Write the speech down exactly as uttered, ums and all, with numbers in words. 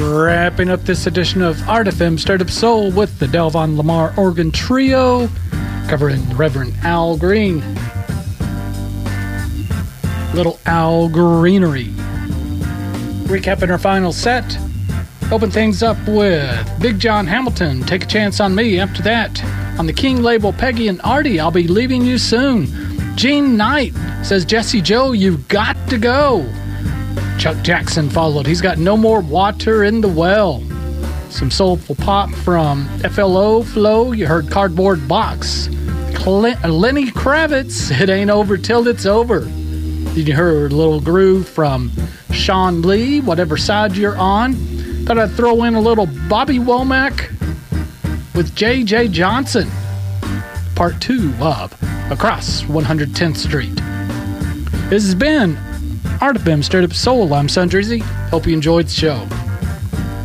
Wrapping up this edition of Art F M Startup Soul with the Delvon Lamar Organ Trio, covering Reverend Al Green. Little Al Greenery. Recapping our final set. Open things up with Big John Hamilton, Take a Chance on Me. After that, on the King label, Peggy and Artie, I'll Be Leaving You Soon. Gene Knight says, Jesse Joe, You've Got to Go. Chuck Jackson followed. He's got No More Water in the Well. Some soulful pop from F L O Flow. You heard Cardboard Box. Cl- Lenny Kravitz, It Ain't Over Till It's Over. You heard a little groove from Sean Lee, Whatever Side You're On. Thought I'd throw in a little Bobby Womack with J J Johnson. Part two of Across one hundred tenth Street. This has been Art of B I M Startup Soul. I'm Son Drizzy. Hope you enjoyed the show.